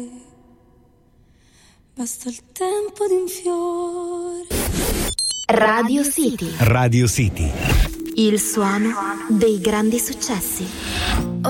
Basta il tempo di un fiore. Radio City. Radio City. Il suono dei grandi successi.